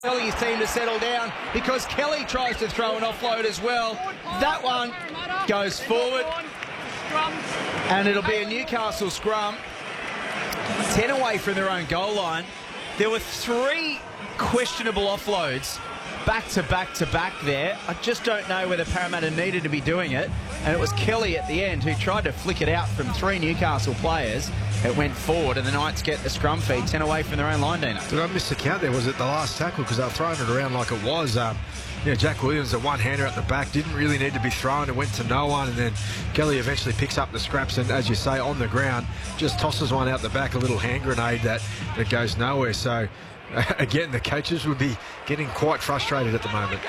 Telling his team to settle down because Kelly tries to throw an offload as well. That one goes forward and it'll be a Newcastle scrum. 10 away from their own goal line. There were 3 questionable offloads back to back there. I just don't know whether Parramatta needed to be doing it, and it was Kelly at the end who tried to flick it out from 3 Newcastle players. It went forward and the Knights get the scrum feed 10 away from their own line, Dino. Did I miss the count there? Was it the last tackle? Because they were throwing it around like it was. Jack Williams, a one-hander at the back, didn't really need to be thrown. It went to no one, and then Kelly eventually picks up the scraps and, as you say, on the ground, just tosses one out the back, a little hand grenade that goes nowhere. So, again, the coaches would be getting quite frustrated at the moment.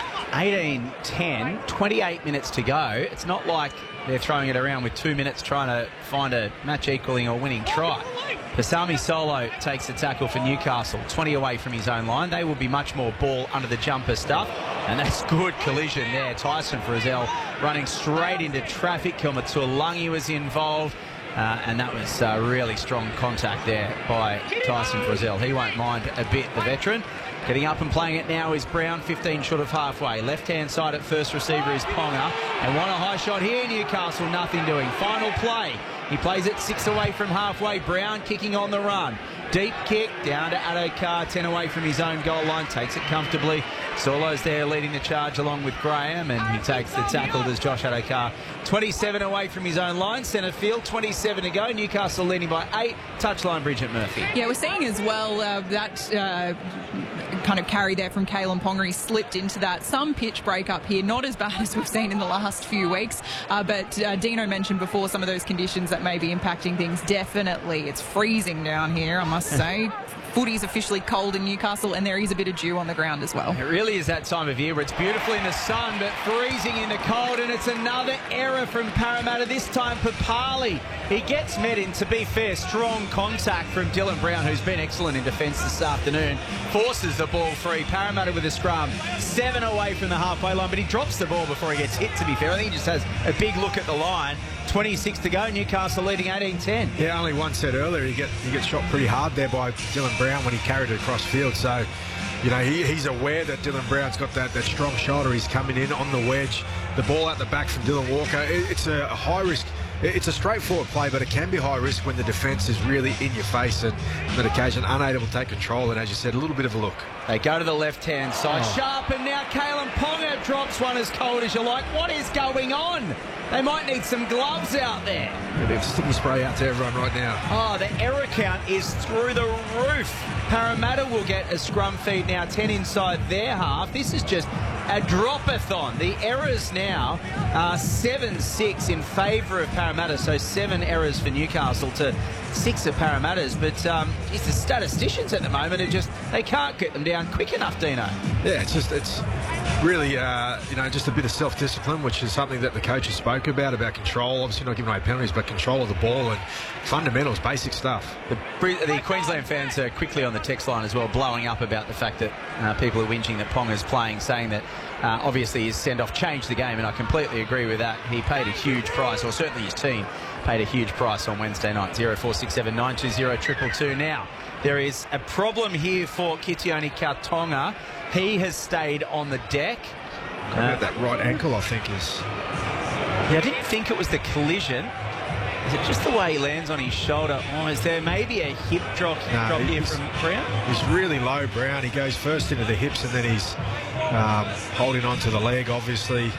18-10, 28 minutes to go. It's not like they're throwing it around with 2 minutes trying to find a match-equaling or winning try. Pasami Solo takes the tackle for Newcastle, 20 away from his own line. They will be much more ball under the jumper stuff, and that's good collision there. Tyson Frizzell running straight into traffic. Kilma Tuolangi was involved. And that was really strong contact there by Tyson Frizzell. He won't mind a bit, the veteran. Getting up and playing it now is Brown, 15 short of halfway. Left-hand side at first receiver is Ponga. And want a high shot here, Newcastle, nothing doing. Final play. He plays it 6 away from halfway. Brown kicking on the run. Deep kick down to Addo-Carr, 10 away from his own goal line. Takes it comfortably. Solo's there leading the charge along with Graham, and he takes the tackle. Does Josh Addo-Carr. 27 away from his own line. Centre field, 27 to go. Newcastle leading by 8. Touchline, Bridget Murphy. Yeah, we're seeing as well that kind of carry there from Kalyn Ponga. He slipped into that. Some pitch break up here. Not as bad as we've seen in the last few weeks. But Dino mentioned before some of those conditions that may be impacting things. Definitely. It's freezing down here, I must say. Footy's officially cold in Newcastle, and there is a bit of dew on the ground as well. It really is that time of year where it's beautiful in the sun, but freezing in the cold, and it's another error from Parramatta, this time Papali. He gets met in, to be fair, strong contact from Dylan Brown, who's been excellent in defence this afternoon. Forces the ball free. Parramatta with a scrum, 7 away from the halfway line, but he drops the ball before he gets hit, to be fair. I think he just has a big look at the line. 26 to go, Newcastle leading 18-10. Yeah, only one set earlier. He gets shot pretty hard there by Dylan Brown when he carried it across field. So, you know, he's aware that Dylan Brown's got that strong shoulder. He's coming in on the wedge. The ball out the back from Dylan Walker. It's a high risk. It's a straightforward play, but it can be high risk when the defence is really in your face and on that occasion unable to take control. And as you said, a little bit of a look. They go to the left-hand side. Sharp, and now Kalyn Ponga drops one as cold as you like. What is going on? They might need some gloves out there. A bit of sticky spray out to everyone right now. Oh, the error count is through the roof. Parramatta will get a scrum feed now, 10 inside their half. This is just a drop-a-thon. The errors now are 7-6 in favour of Parramatta, so 7 errors for Newcastle to 6 of Parramatta's. But it's the statisticians at the moment who they can't get them down quick enough, Dino. Yeah, it's really, just a bit of self-discipline, which is something that the coaches spoke about control, obviously not giving away penalties, but control of the ball and fundamentals, basic stuff. The Queensland fans are quickly on the text line as well, blowing up about the fact that people are whinging that Ponga's playing, saying that obviously his send-off changed the game, and I completely agree with that. He paid a huge price, or certainly his team paid a huge price on Wednesday night. 0467 920 222. Now, there is a problem here for Kitione Kautonga. He has stayed on the deck. About that right ankle, I think, is... Yeah, I didn't think it was the collision. Is it just the way he lands on his shoulder? Oh, is there maybe a hip drop here from Brown? He's really low, Brown. He goes first into the hips and then he's holding on to the leg, obviously.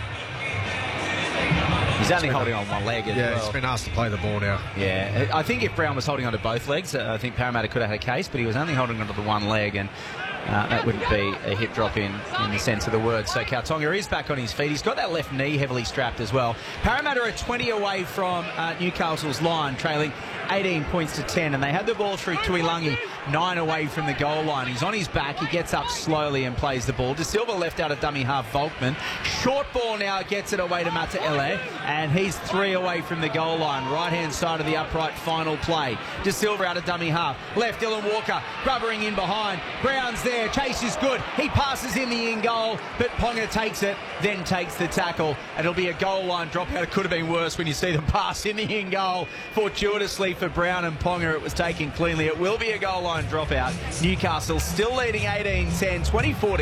He's only holding on one leg as well. Yeah, he's been asked to play the ball now. Yeah, I think if Brown was holding on to both legs, I think Parramatta could have had a case, but he was only holding on to the one leg, and that wouldn't be a hip drop in the sense of the word. So Kautonga is back on his feet. He's got that left knee heavily strapped as well. Parramatta are 20 away from Newcastle's line, trailing 18 points to 10, and they had the ball through Tuilangi, 9 away from the goal line. He's on his back. He gets up slowly and plays the ball. De Silva left out of dummy half Volkman. Short ball now, gets it away to Mataele, and he's 3 away from the goal line. Right-hand side of the upright, final play. De Silva out of dummy half. Left, Dylan Walker, rubbering in behind. Brown's there. Chase is good. He passes in the in-goal, but Ponga takes it, then takes the tackle. It'll be a goal line dropout. It could have been worse when you see them pass in the in-goal. Fortuitously for Brown and Ponga, it was taken cleanly. It will be a goal line dropout. Newcastle still leading 18-10, 24